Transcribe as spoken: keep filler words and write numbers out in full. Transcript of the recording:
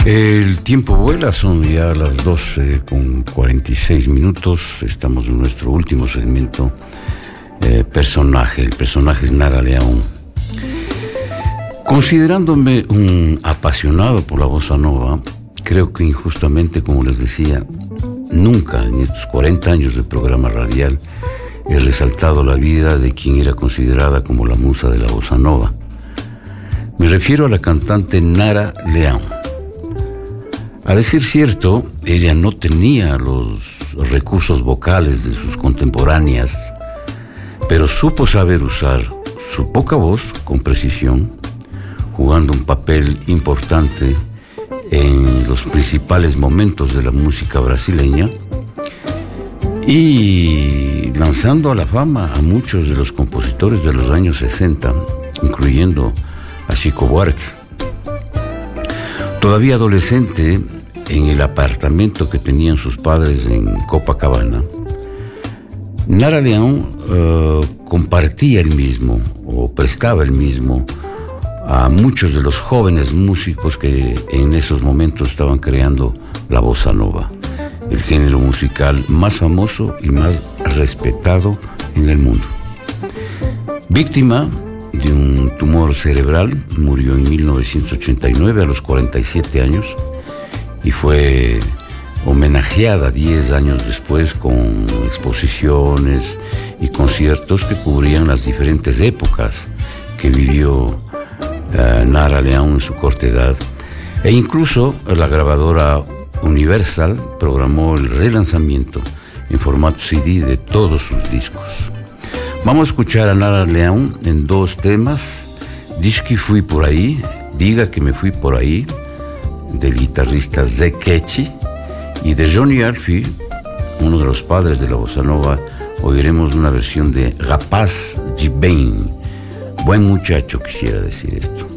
El tiempo vuela, son ya las doce con cuarenta y seis minutos. Estamos en nuestro último segmento, eh, personaje. El personaje es Nara León. Considerándome un apasionado por la bossa nova, creo que injustamente, como les decía, nunca en estos cuarenta años de programa radial he resaltado la vida de quien era considerada como la musa de la bossa nova. Me refiero a la cantante Nara León. A decir cierto, ella no tenía los recursos vocales de sus contemporáneas, pero supo saber usar su poca voz con precisión, jugando un papel importante en los principales momentos de la música brasileña y lanzando a la fama a muchos de los compositores de los años sesenta, incluyendo a Chico Buarque. Todavía adolescente, en el apartamento que tenían sus padres en Copacabana, Nara León uh, compartía el mismo o prestaba el mismo a muchos de los jóvenes músicos que en esos momentos estaban creando la bossa nova, el género musical más famoso y más respetado en el mundo. Víctima de un tumor cerebral, murió en mil novecientos ochenta y nueve a los cuarenta y siete años y fue homenajeada diez años después con exposiciones y conciertos que cubrían las diferentes épocas que vivió uh, Nara León en su corta edad, e incluso la grabadora Universal programó el relanzamiento en formato C D de todos sus discos. Vamos a escuchar a Nara León en dos temas: Diz que fui por ahí, Diga que me fui por ahí, del guitarrista Zé Quechi, y de Johnny Alfie, uno de los padres de la bossa nova, oiremos una versión de Rapaz de Bem, buen muchacho, quisiera decir esto.